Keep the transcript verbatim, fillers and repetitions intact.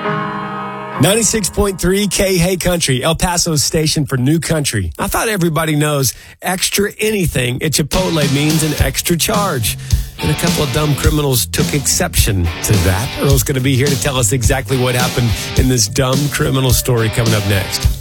ninety-six point three K Hey Country, El Paso's station for new country. I thought everybody knows extra anything at Chipotle means an extra charge. And a couple of dumb criminals took exception to that. Earl's going to be here to tell us exactly what happened in this dumb criminal story coming up next.